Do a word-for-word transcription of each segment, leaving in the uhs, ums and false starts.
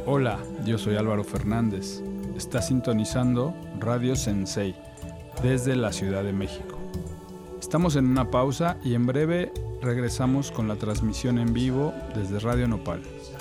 Hola, yo soy Álvaro Fernández. Está sintonizando Radio Sensei desde la Ciudad de México. Estamos en una pausa y en breve regresamos con la transmisión en vivo desde Radio Nopal.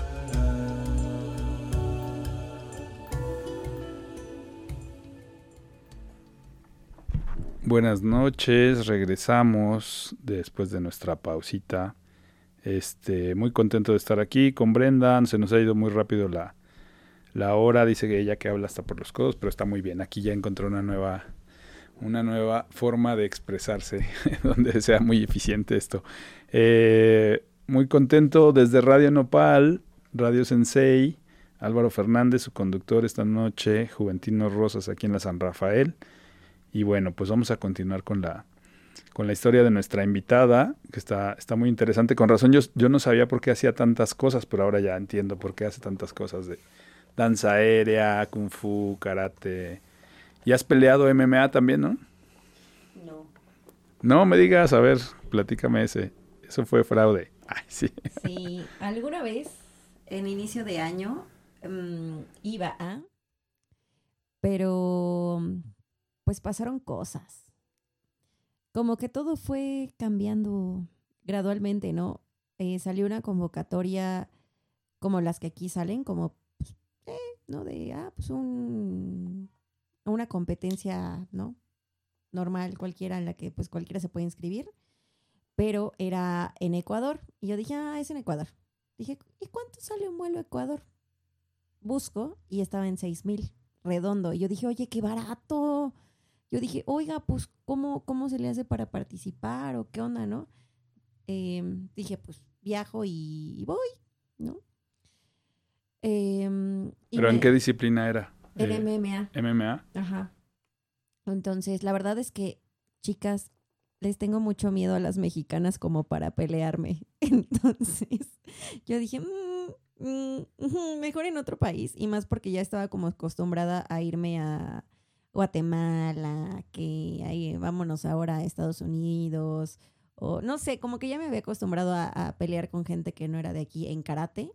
Buenas noches, regresamos después de nuestra pausita. Este, muy contento de estar aquí con Brendan. Se nos ha ido muy rápido la, la hora. Dice que ella que habla hasta por los codos, pero está muy bien. Aquí ya encontró una nueva, una nueva forma de expresarse donde sea muy eficiente esto. Eh, muy contento desde Radio Nopal, Radio Sensei. Álvaro Fernández, su conductor esta noche. Juventino Rosas aquí en la San Rafael. Y bueno, pues vamos a continuar con la con la historia de nuestra invitada, que está, está muy interesante. Con razón, yo, yo no sabía por qué hacía tantas cosas, pero ahora ya entiendo por qué hace tantas cosas de danza aérea, kung fu, karate. Y has peleado M M A también, ¿no? No. No me digas, a ver, platícame ese. Eso fue fraude. Ay, sí. Sí, alguna vez, en inicio de año, um, iba a, pero pues pasaron cosas. Como que todo fue cambiando gradualmente, ¿no? Eh, salió una convocatoria como las que aquí salen, como, pues, eh, ¿no? De, ah, pues un, una competencia, ¿no? Normal, cualquiera, en la que pues cualquiera se puede inscribir, pero era en Ecuador. Y yo dije, ah, es en Ecuador. Dije, ¿y cuánto sale un vuelo a Ecuador? Busco y estaba en seis mil, redondo. Y yo dije, oye, qué barato. Yo dije, oiga, pues, ¿cómo, cómo se le hace para participar o qué onda, no? Eh, dije, pues, viajo y voy, ¿no? Eh, y ¿Pero me, en qué disciplina era? En Eh, M M A. M M A. Ajá. Entonces, la verdad es que, chicas, les tengo mucho miedo a las mexicanas como para pelearme. Entonces, yo dije, mmm, mmm, mejor en otro país. Y más porque ya estaba como acostumbrada a irme a Guatemala, que ahí vámonos ahora a Estados Unidos, o no sé, como que ya me había acostumbrado a, a pelear con gente que no era de aquí en karate,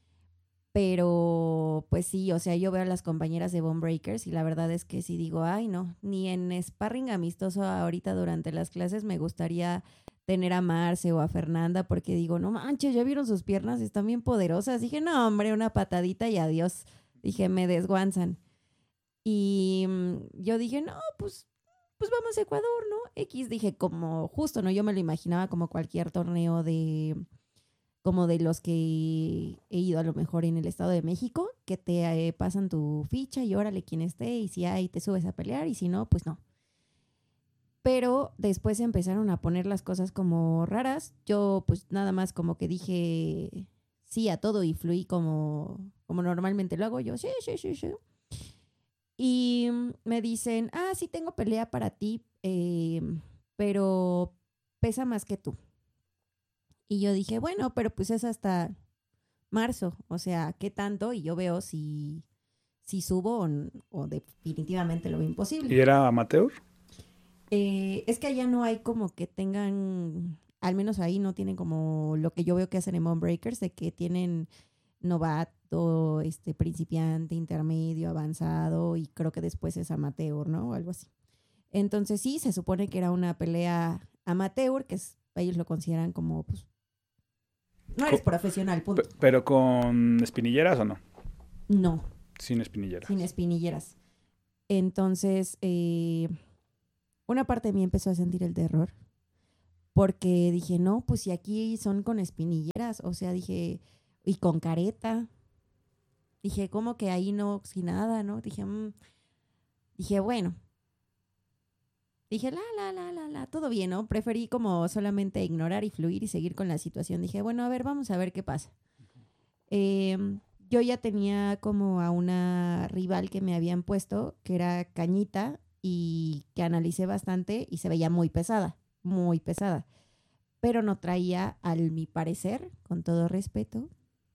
pero pues sí, o sea, yo veo a las compañeras de Bone Breakers y la verdad es que sí digo, ay no, ni en sparring amistoso ahorita durante las clases me gustaría tener a Marce o a Fernanda, porque digo, no manches, ¿ya vieron sus piernas? Están bien poderosas. Dije, no hombre, una patadita y adiós. Dije, me desguanzan. Y um, yo dije, no, pues, pues vamos a Ecuador, ¿no? X, dije, como justo, ¿no? Yo me lo imaginaba como cualquier torneo de, como de los que he ido a lo mejor en el Estado de México, que te eh, pasan tu ficha y órale quien esté, y si hay, te subes a pelear, y si no, pues no. Pero después empezaron a poner las cosas como raras. Yo, pues nada más como que dije sí a todo y fluí como, como normalmente lo hago. Yo, sí, sí, sí, sí. Y me dicen, ah, sí tengo pelea para ti, eh, pero pesa más que tú. Y yo dije, bueno, pero pues es hasta marzo, o sea, ¿qué tanto? Y yo veo si, si subo o, o definitivamente lo veo imposible. ¿Y era amateur? Eh, es que allá no hay como que tengan, al menos ahí no tienen como lo que yo veo que hacen en Bone Breakers, de que tienen novato, este, principiante, intermedio, avanzado y creo que después es amateur, ¿no? O algo así. Entonces sí, se supone que era una pelea amateur, que es, ellos lo consideran como, pues, no eres Co- profesional, punto. P- ¿Pero con espinilleras o no? No, Sin espinilleras. sin espinilleras. Entonces, eh, una parte de mí empezó a sentir el terror, porque dije, no, pues si aquí son con espinilleras, o sea, dije, y con careta. Dije, ¿cómo que ahí no, sin nada, no? Dije, mmm. Dije, bueno. Dije, la, la, la, la, la, todo bien, ¿no? Preferí como solamente ignorar y fluir y seguir con la situación. Dije, bueno, a ver, vamos a ver qué pasa. Eh, yo ya tenía como a una rival que me habían puesto, que era Cañita, y que analicé bastante y se veía muy pesada, muy pesada. Pero no traía, al mi parecer, con todo respeto,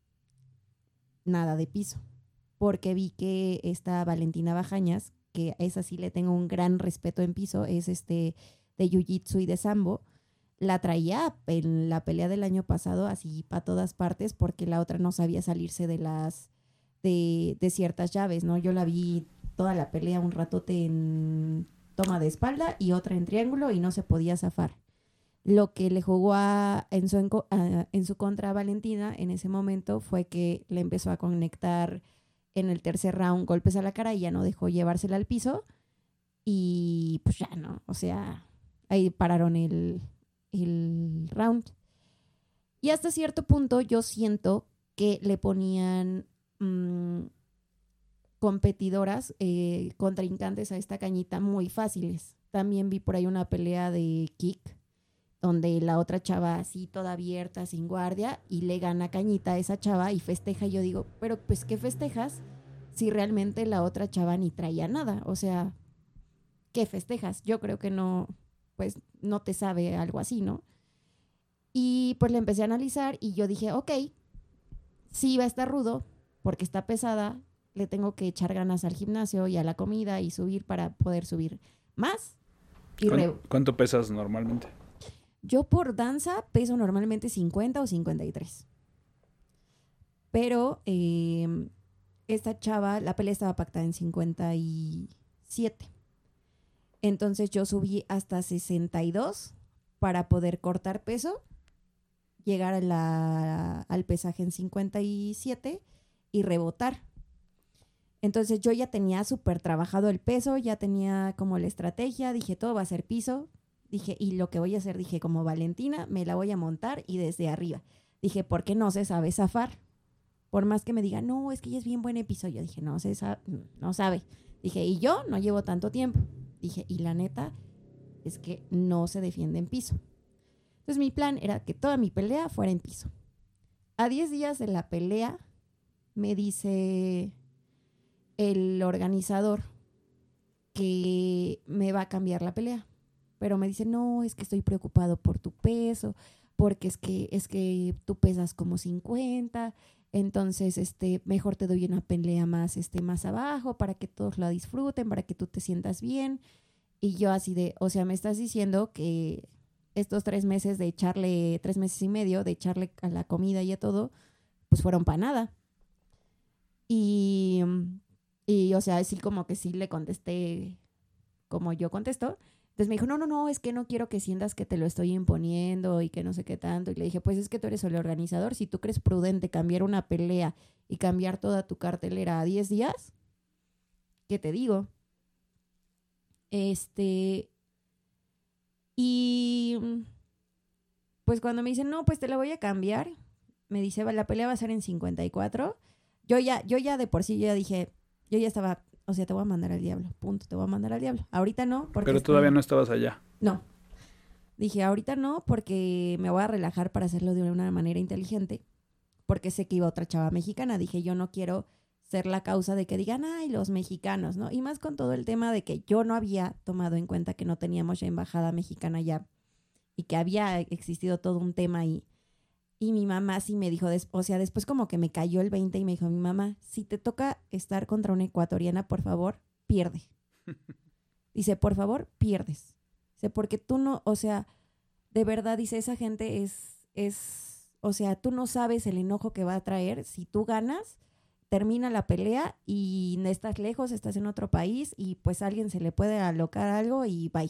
nada de piso. Porque vi que esta Valentina Bajañas, que a esa sí le tengo un gran respeto en piso, es este de Jiu-Jitsu y de Sambo, la traía en la pelea del año pasado así para todas partes porque la otra no sabía salirse de las de, de ciertas llaves, ¿no? Yo la vi toda la pelea un ratote en toma de espalda y otra en triángulo y no se podía zafar. Lo que le jugó a, en, su, enco- a, en su contra a Valentina en ese momento fue que le empezó a conectar en el tercer round golpes a la cara y ya no dejó llevársela al piso y pues ya no, o sea, ahí pararon el, el round. Y hasta cierto punto yo siento que le ponían mmm, competidoras, eh, contrincantes a esta Cañita muy fáciles. También vi por ahí una pelea de kick donde la otra chava así toda abierta, sin guardia, y le gana Cañita a esa chava y festeja. Y yo digo, pero pues ¿qué festejas si realmente la otra chava ni traía nada? O sea, ¿qué festejas? Yo creo que no, pues no te sabe algo así, ¿no? Y pues le empecé a analizar y yo dije, ok, sí va a estar rudo porque está pesada, le tengo que echar ganas al gimnasio y a la comida y subir para poder subir más. Y ¿Cuánto, re- ¿Cuánto pesas normalmente? Yo por danza peso normalmente cincuenta o cincuenta y tres. Pero eh, esta chava, la pelea estaba pactada en cincuenta y siete. Entonces yo subí hasta sesenta y dos para poder cortar peso, llegar a la, al pesaje en cincuenta y siete y rebotar. Entonces yo ya tenía súper trabajado el peso, ya tenía como la estrategia, dije todo va a ser piso, dije y lo que voy a hacer, dije como Valentina, me la voy a montar y desde arriba. Dije, ¿por qué no se sabe zafar? Por más que me diga, no, es que ella es bien buena en piso, yo dije, no, se sa- no sabe. Dije, y yo no llevo tanto tiempo. Dije, y la neta es que no se defiende en piso. Entonces mi plan era que toda mi pelea fuera en piso. A diez días de la pelea me dice el organizador que me va a cambiar la pelea. Pero me dice, no, es que estoy preocupado por tu peso, porque es que, es que tú pesas como cincuenta, entonces este, mejor te doy una pelea más, este, más abajo para que todos la disfruten, para que tú te sientas bien. Y yo así de, o sea, me estás diciendo que estos tres meses de echarle, tres meses y medio de echarle a la comida y a todo, pues fueron para nada. Y, y, o sea, así como que sí le contesté como yo contesto. Entonces me dijo, no, no, no, es que no quiero que sientas que te lo estoy imponiendo y que no sé qué tanto. Y le dije, pues es que tú eres el organizador. Si tú crees prudente cambiar una pelea y cambiar toda tu cartelera a diez días, ¿qué te digo? Este, y pues cuando me dicen, no, pues te la voy a cambiar, me dice, la pelea va a ser en cincuenta y cuatro. Yo ya, yo ya de por sí ya dije, yo ya estaba, o sea, te voy a mandar al diablo, punto, te voy a mandar al diablo. Ahorita no, porque Pero estoy... todavía no estabas allá. No. Dije, ahorita no, porque me voy a relajar para hacerlo de una manera inteligente, porque sé que iba otra chava mexicana. Dije, yo no quiero ser la causa de que digan, ay, los mexicanos, ¿no? Y más con todo el tema de que yo no había tomado en cuenta que no teníamos ya embajada mexicana ya y que había existido todo un tema ahí. Y mi mamá sí me dijo, des- o sea, después como que me cayó el veinte y me dijo, mi mamá, si te toca estar contra una ecuatoriana, por favor, pierde. Dice, por favor, pierdes. Dice, porque tú no, o sea, de verdad, dice, esa gente es, es, o sea, tú no sabes el enojo que va a traer. Si tú ganas, termina la pelea y estás lejos, estás en otro país y pues a alguien se le puede alocar algo y bye.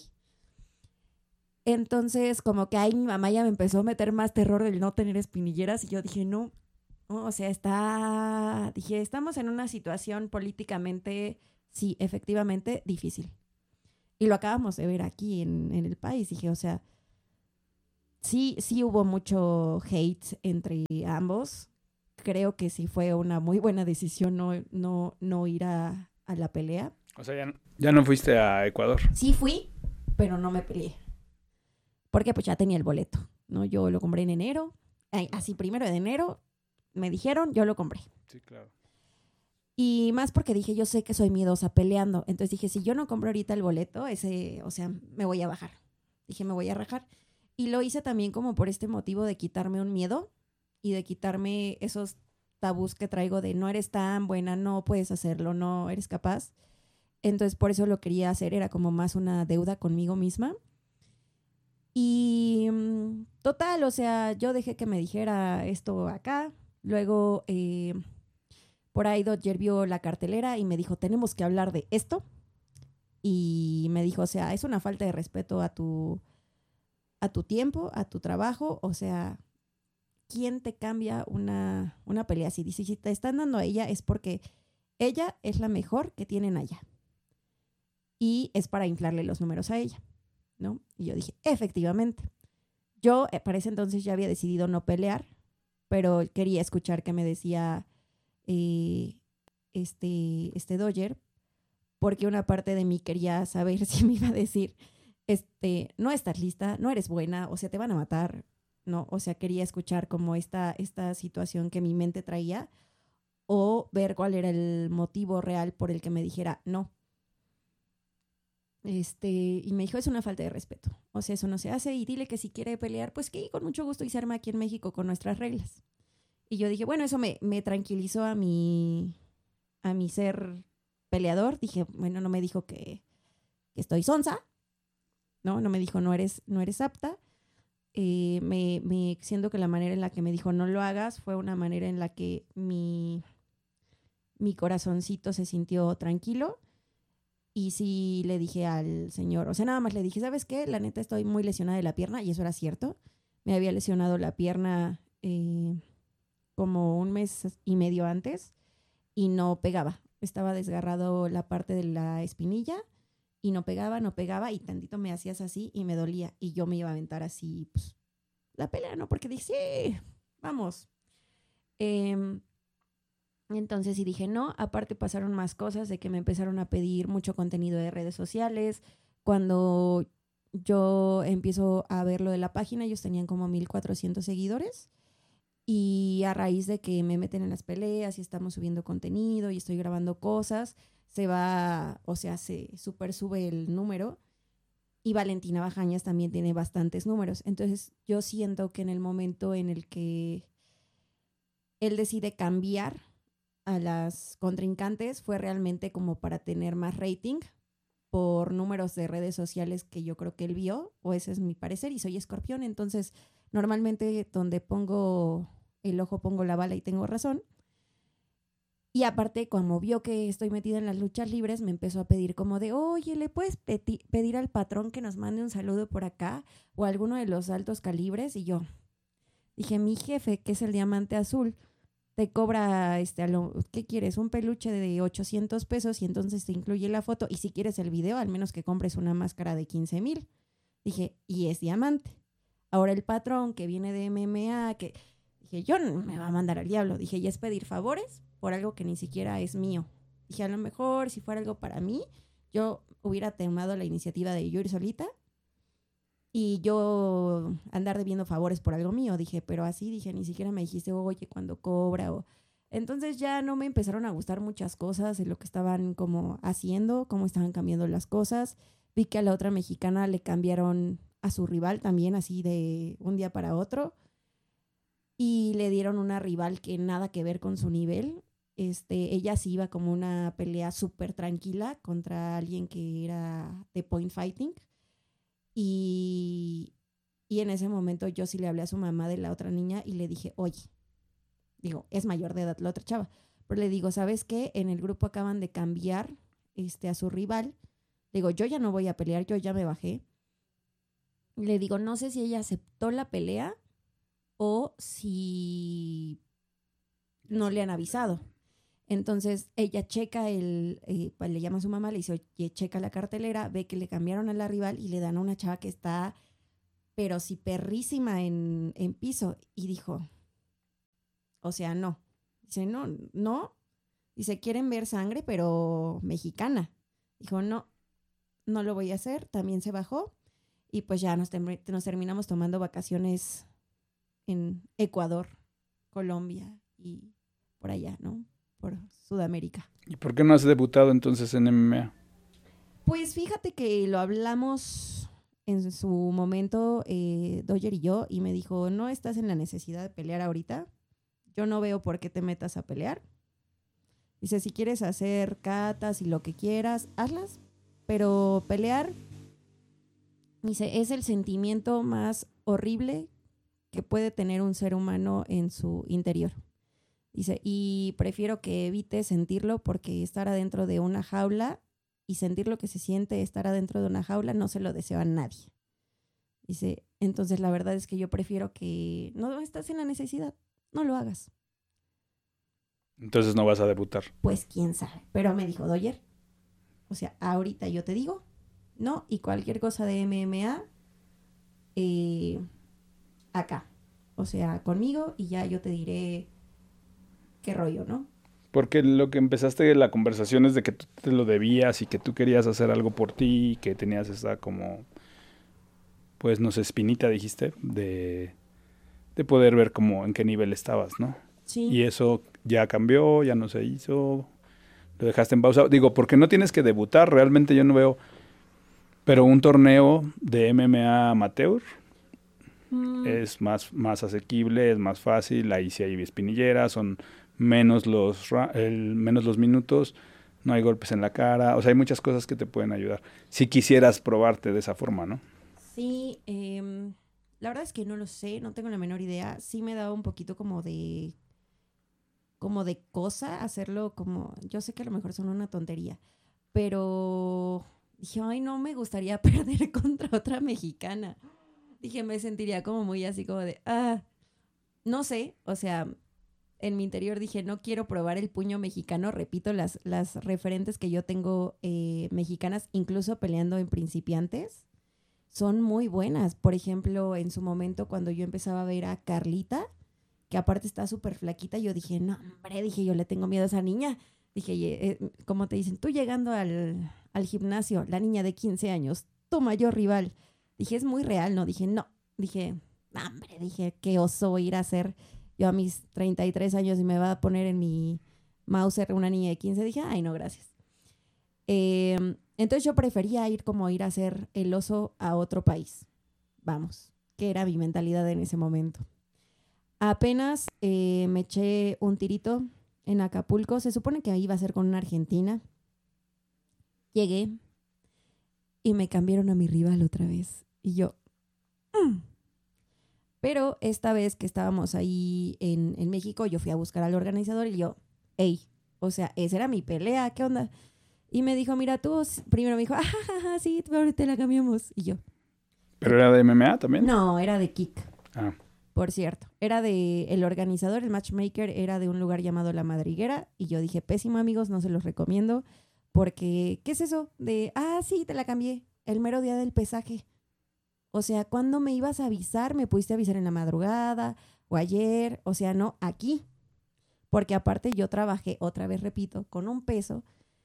Entonces, como que ahí mi mamá ya me empezó a meter más terror del no tener espinilleras y yo dije, no, no, o sea, está, dije, estamos en una situación políticamente, sí, efectivamente, difícil. Y lo acabamos de ver aquí en, en el país. Dije, o sea, sí, sí hubo mucho hate entre ambos. Creo que sí fue una muy buena decisión no, no, no ir a, a la pelea. O sea, ya, no- ya no fuiste a Ecuador. Sí fui, pero no me peleé. Porque pues ya tenía el boleto, ¿no? Yo lo compré en enero. Ay, así, primero de enero, me dijeron, yo lo compré. Sí, claro. Y más porque dije, yo sé que soy miedosa peleando. Entonces dije, si yo no compro ahorita el boleto, ese, o sea, me voy a bajar. Dije, me voy a rajar. Y lo hice también como por este motivo de quitarme un miedo y de quitarme esos tabús que traigo de no eres tan buena, no puedes hacerlo, no eres capaz. Entonces por eso lo quería hacer, era como más una deuda conmigo misma. Y mm, total, o sea, yo dejé que me dijera esto acá. Luego, eh, Por ahí Dodger vio la cartelera y me dijo, tenemos que hablar de esto. Y me dijo, o sea, es una falta de respeto a tu, a tu tiempo, a tu trabajo. O sea, ¿quién te cambia una, una pelea así? Dice, si te están dando a ella es porque ella es la mejor que tienen allá. Y es para inflarle los números a ella, ¿no? Y yo dije, efectivamente. Yo eh, para ese entonces ya había decidido no pelear, pero quería escuchar qué me decía eh, este, este Dodger, porque una parte de mí quería saber si me iba a decir, este, no estás lista, no eres buena, o sea, te van a matar, ¿no? O sea, quería escuchar como esta, esta situación que mi mente traía o ver cuál era el motivo real por el que me dijera no. Este, y me dijo, es una falta de respeto, o sea, eso no se hace y dile que si quiere pelear, pues que con mucho gusto y se arma aquí en México con nuestras reglas. Y yo dije, bueno, eso me, me tranquilizó a mi, a mi ser peleador. Dije, bueno, no me dijo que, que estoy sonsa, ¿no? No me dijo, no eres, no eres apta. Eh, me, me siento que la manera en la que me dijo, no lo hagas, fue una manera en la que mi, mi corazoncito se sintió tranquilo. Y sí le dije al señor, o sea, nada más le dije, ¿sabes qué? La neta estoy muy lesionada de la pierna, y eso era cierto. Me había lesionado la pierna eh, como un mes y medio antes y no pegaba. Estaba desgarrado la parte de la espinilla y no pegaba, no pegaba y tantito me hacías así y me dolía. Y yo me iba a aventar así, pues, la pelea, ¿no? Porque dije, sí, vamos. Eh, entonces sí dije no. Aparte pasaron más cosas de que me empezaron a pedir mucho contenido de redes sociales. Cuando yo empiezo a ver lo de la página, ellos tenían como mil cuatrocientos seguidores. Y a raíz de que me meten en las peleas y estamos subiendo contenido y estoy grabando cosas, se va, o sea, se super sube el número. Y Valentina Bajañas también tiene bastantes números. Entonces yo siento que en el momento en el que él decide cambiar a las contrincantes fue realmente como para tener más rating por números de redes sociales que yo creo que él vio, o ese es mi parecer, y soy escorpión, entonces normalmente donde pongo el ojo pongo la bala y tengo razón. Y aparte, como vio que estoy metida en las luchas libres, me empezó a pedir como de, oye, ¿le puedes peti- pedir al patrón que nos mande un saludo por acá? O a alguno de los altos calibres. Y yo dije, mi jefe, que es el diamante azul, te cobra, este, a lo, ¿qué quieres? Un peluche de ochocientos pesos y entonces te incluye la foto. Y si quieres el video, al menos que compres una máscara de quince mil. Dije, y es diamante. Ahora el patrón que viene de M M A, que dije, yo no me va a mandar al diablo. Dije, y es pedir favores por algo que ni siquiera es mío. Dije, a lo mejor si fuera algo para mí, yo hubiera tomado la iniciativa de yo ir solita y yo andar debiendo favores por algo mío. Dije, pero así, dije, ni siquiera me dijiste, oye, cuando cobra o... Entonces ya no me empezaron a gustar muchas cosas de lo que estaban como haciendo, cómo estaban cambiando las cosas. Vi que a la otra mexicana le cambiaron a su rival también así de un día para otro y le dieron una rival que nada que ver con su nivel. Este, ella sí iba como una pelea súper tranquila contra alguien que era de point fighting. Y, y en ese momento yo sí le hablé a su mamá de la otra niña y le dije, oye, digo, es mayor de edad la otra chava, pero le digo, ¿sabes qué? En el grupo acaban de cambiar este, a su rival. Le digo, yo ya no voy a pelear, yo ya me bajé. Le digo, no sé si ella aceptó la pelea o si no le han avisado. Entonces ella checa el, eh, le llama a su mamá, le dice, oye, checa la cartelera, ve que le cambiaron a la rival y le dan a una chava que está, pero sí perrísima en, en piso. Y dijo, o sea, no. Dice, no, no. Dice, quieren ver sangre, pero mexicana. Dijo, no, no lo voy a hacer. También se bajó y pues ya nos, tem- nos terminamos tomando vacaciones en Ecuador, Colombia y por allá, ¿no? Por Sudamérica. ¿Y por qué no has debutado entonces en M M A? Pues fíjate que lo hablamos en su momento, eh, Dodger y yo, y me dijo, no estás en la necesidad de pelear ahorita. Yo no veo por qué te metas a pelear. Dice, si quieres hacer catas y lo que quieras, hazlas, pero pelear, dice, es el sentimiento más horrible que puede tener un ser humano en su interior. Dice, y prefiero que evite sentirlo porque estar adentro de una jaula y sentir lo que se siente estar adentro de una jaula no se lo deseo a nadie. Dice, entonces la verdad es que yo prefiero que no estás en la necesidad, no lo hagas. Entonces no vas a debutar. Pues quién sabe, pero me dijo Doyer, o sea, ahorita yo te digo, no, y cualquier cosa de M M A, eh, acá, o sea, conmigo y ya yo te diré qué rollo, ¿no? Porque lo que empezaste la conversación es de que tú te lo debías y que tú querías hacer algo por ti y que tenías esa como, pues no sé, espinita dijiste, de, de poder ver como en qué nivel estabas, ¿no? Sí. Y eso ya cambió, ya no se hizo, lo dejaste en pausa. Digo, porque no tienes que debutar, realmente yo no veo, pero un torneo de M M A amateur mm. es más, más asequible, es más fácil, ahí sí hay espinilleras, son menos los, el, menos los minutos, no hay golpes en la cara, o sea, hay muchas cosas que te pueden ayudar, si quisieras probarte de esa forma, ¿no? Sí, eh, la verdad es que no lo sé, no tengo la menor idea, sí me da un poquito como de, como de cosa hacerlo como, yo sé que a lo mejor son una tontería, pero dije, ay, no me gustaría perder contra otra mexicana, dije, me sentiría como muy así como de, ah, no sé, o sea, en mi interior dije, no quiero probar el puño mexicano. Repito, las, las referentes que yo tengo eh, mexicanas, incluso peleando en principiantes, son muy buenas. Por ejemplo, en su momento, cuando yo empezaba a ver a Carlita, que aparte está súper flaquita, yo dije, no, hombre, dije, yo le tengo miedo a esa niña. Dije, eh, como te dicen, tú llegando al, al gimnasio, la niña de quince años, tu mayor rival. Dije, es muy real, ¿no? Dije, no. Dije, no, hombre, dije, qué oso ir a hacer... Yo a mis treinta y tres años y me va a poner en mi Mauser una niña de quince. Dije, ay, no, gracias. Eh, entonces yo prefería ir como ir a hacer el oso a otro país. Vamos, que era mi mentalidad en ese momento. Apenas eh, me eché un tirito en Acapulco. Se supone que iba a ser con una argentina. Llegué y me cambiaron a mi rival otra vez. Y yo... Mm. Pero esta vez que estábamos ahí en, en México, yo fui a buscar al organizador y yo, hey, o sea, esa era mi pelea, ¿qué onda? Y me dijo, mira, tú, primero me dijo, ah, ja, ja, sí, ahorita la cambiamos. Y yo. ¿Pero era de M M A también? No, era de kick. Ah. Por cierto, era de, el organizador, el matchmaker, era de un lugar llamado La Madriguera. Y yo dije, pésimo, amigos, no se los recomiendo. Porque, ¿qué es eso? De, ah, sí, te la cambié, el mero día del pesaje. O sea, ¿cuándo me ibas a avisar? ¿Me pudiste avisar en la madrugada o ayer? O sea, no, aquí. Porque aparte yo trabajé, otra vez repito, con un peso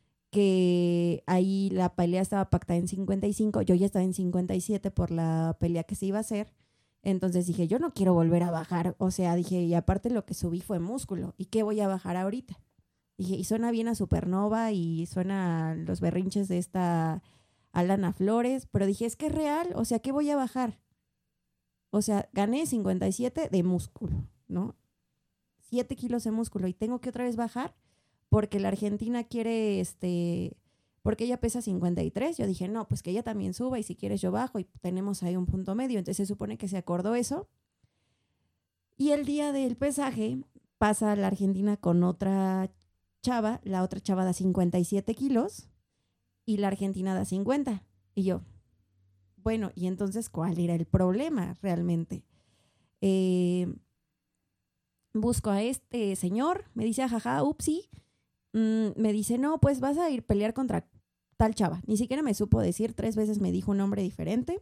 que ahí la pelea estaba pactada en cincuenta y cinco. Yo ya estaba en cincuenta y siete por la pelea que se iba a hacer. Entonces dije, yo no quiero volver a bajar. O sea, dije, y aparte lo que subí fue músculo. ¿Y qué voy a bajar ahorita? Dije, y suena bien a Supernova y suena a los berrinches de esta... Alana Flores, pero dije, es que es real, o sea, ¿qué voy a bajar? O sea, gané cincuenta y siete de músculo, ¿no? siete kilos de músculo y tengo que otra vez bajar porque la Argentina quiere, este, porque ella pesa cincuenta y tres. Yo dije, no, pues que ella también suba y si quieres yo bajo y tenemos ahí un punto medio. Entonces se supone que se acordó eso. Y el día del pesaje pasa la Argentina con otra chava, la otra chava da cincuenta y siete kilos. Y la Argentina da cincuenta. Y yo, bueno, ¿y entonces cuál era el problema realmente? Eh, busco a este señor, me dice, ajaja, upsi. Mm, me dice, no, pues vas a ir a pelear contra tal chava. Ni siquiera me supo decir, tres veces me dijo un nombre diferente.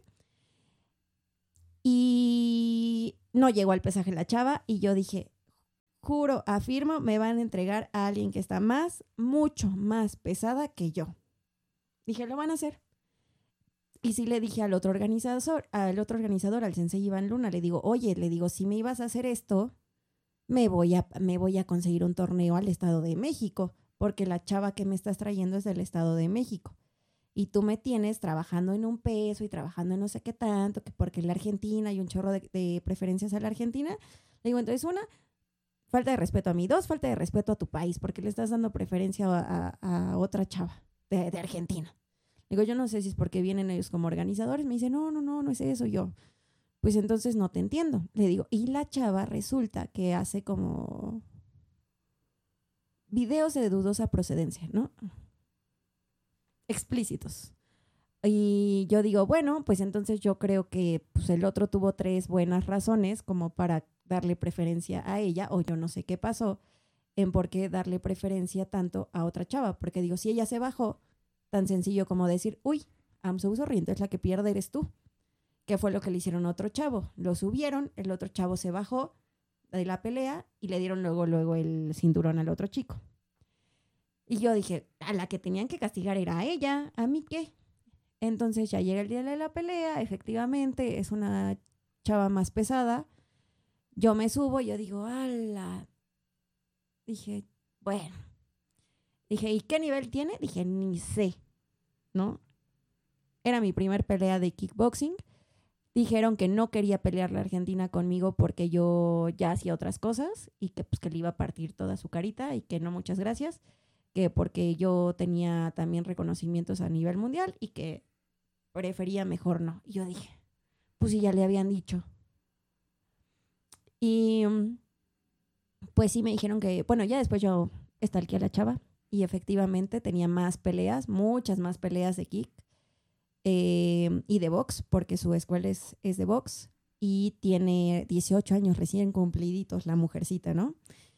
Y no llegó al pesaje la chava y yo dije, juro, afirmo, me van a entregar a alguien que está más, mucho más pesada que yo. Dije, lo van a hacer. Y sí le dije al otro organizador, al otro organizador, al sensei Iván Luna, le digo, oye, le digo, si me ibas a hacer esto, me voy a, me voy a conseguir un torneo al Estado de México, porque la chava que me estás trayendo es del Estado de México. Y tú me tienes trabajando en un peso y trabajando en no sé qué tanto, que porque en la Argentina hay un chorro de, de preferencias a la Argentina. Le digo, entonces, una, falta de respeto a mí. Dos, falta de respeto a tu país, porque le estás dando preferencia a, a, a otra chava de, de Argentina. Digo, yo no sé si es porque vienen ellos como organizadores. Me dice, no, no, no, no es eso. Yo, pues entonces no te entiendo. Le digo, y la chava resulta que hace como videos de dudosa procedencia, ¿no? Explícitos. Y yo digo, bueno, pues entonces yo creo que pues, el otro tuvo tres buenas razones como para darle preferencia a ella, o yo no sé qué pasó en por qué darle preferencia tanto a otra chava. Porque digo, si ella se bajó, tan sencillo como decir, uy, I'm so sorry, entonces la que pierde eres tú. ¿Qué fue lo que le hicieron a otro chavo? Lo subieron, el otro chavo se bajó de la pelea y le dieron luego, luego el cinturón al otro chico. Y yo dije, a la que tenían que castigar era a ella, ¿a mí qué? Entonces ya llega el día de la pelea, efectivamente es una chava más pesada. Yo me subo y yo digo, ¡ala! Dije, bueno. Dije, ¿y qué nivel tiene? Dije, ni sé, ¿no? Era mi primer pelea de kickboxing. Dijeron que no quería pelear la Argentina conmigo porque yo ya hacía otras cosas y que pues que le iba a partir toda su carita y que no, muchas gracias. Que porque yo tenía también reconocimientos a nivel mundial y que prefería mejor no. Y yo dije, pues sí, ya le habían dicho. Y pues sí me dijeron que, bueno, ya después yo estalqué a la chava y efectivamente tenía más peleas, muchas más peleas de kick eh, y de box, porque su escuela es, es de box y tiene dieciocho años recién cumpliditos la mujercita, ¿no?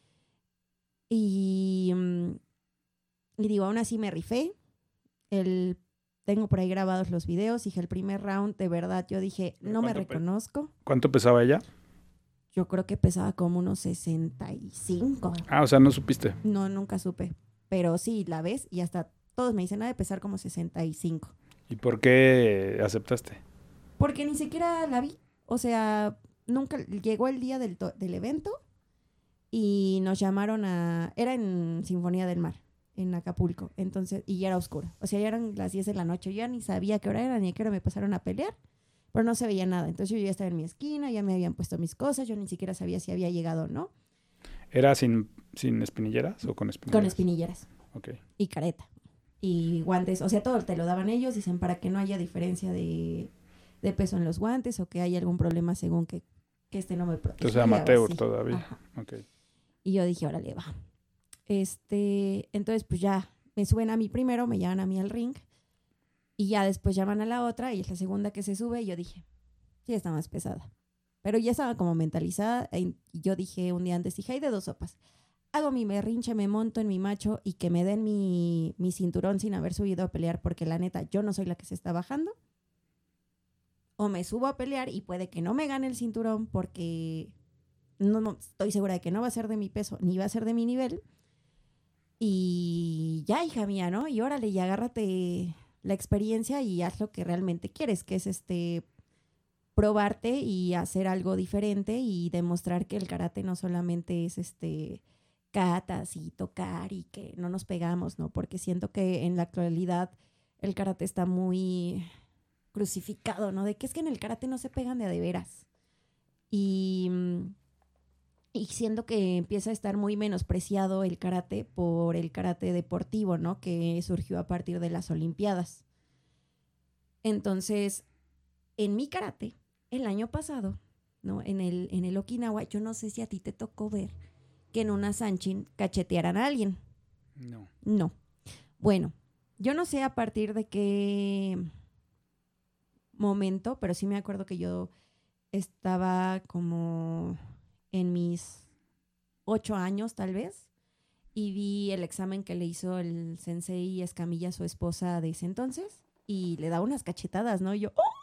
Y, y digo, aún así me rifé. El Tengo por ahí grabados los videos. Dije, el primer round, de verdad, yo dije, no me reconozco. ¿Cuánto pesaba ella? Yo creo que pesaba como unos sesenta y cinco. Ah, o sea, ¿no supiste? No, nunca supe. Pero sí, la ves y hasta todos me dicen, ha de pesar como sesenta y cinco. ¿Y por qué aceptaste? Porque ni siquiera la vi. O sea, nunca llegó el día del, del evento y nos llamaron a... Era en Sinfonía del Mar, en Acapulco. Entonces, y ya era oscuro. O sea, ya eran las diez de la noche. Yo ya ni sabía qué hora era ni a qué hora me pasaron a pelear. Pero no se veía nada. Entonces yo ya estaba en mi esquina, ya me habían puesto mis cosas. Yo ni siquiera sabía si había llegado o no. ¿Era sin, sin espinilleras o con espinilleras? Con espinilleras. Ok. Y careta. Y guantes. O sea, todo te lo daban ellos. Dicen, para que no haya diferencia de, de peso en los guantes o que haya algún problema según que, que este no me proteja. Entonces amateur todavía. Ajá. Okay. Y yo dije, órale, va. Este, entonces, pues ya me suben a mí primero, me llevan a mí al ring. Y ya después llaman a la otra y es la segunda que se sube y yo dije, sí, está más pesada. Pero ya estaba como mentalizada y yo dije un día antes, dije, hay de dos sopas. Hago mi berrinche, me monto en mi macho y que me den mi, mi cinturón sin haber subido a pelear porque la neta, yo no soy la que se está bajando. O me subo a pelear y puede que no me gane el cinturón porque no, no estoy segura de que no va a ser de mi peso ni va a ser de mi nivel. Y ya, hija mía, ¿no? Y órale, y agárrate la experiencia y haz lo que realmente quieres, que es este probarte y hacer algo diferente y demostrar que el karate no solamente es este catas y tocar y que no nos pegamos, ¿no? Porque siento que en la actualidad el karate está muy crucificado, ¿no? De que es que en el karate no se pegan de a de veras. Y, y siento que empieza a estar muy menospreciado el karate por el karate deportivo, ¿no? Que surgió a partir de las Olimpiadas. Entonces, en mi karate, el año pasado, ¿no? En el, en el Okinawa, yo no sé si a ti te tocó ver que en una Sanchin cachetearan a alguien. No. No. Bueno, yo no sé a partir de qué momento, pero sí me acuerdo que yo estaba como en mis ocho años tal vez y vi el examen que le hizo el sensei Escamilla a su esposa de ese entonces y le da unas cachetadas, ¿no? Y yo, ¡oh!